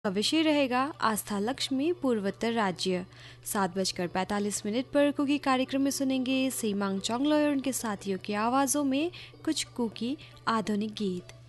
का विषय रहेगा आस्था लक्ष्मी पूर्वोत्तर राज्य। 7:45 पर कुकी कार्यक्रम में सुनेंगे सीमांग चोंगलोय और उनके साथियों की आवाज़ों में कुछ कुकी आधुनिक गीत।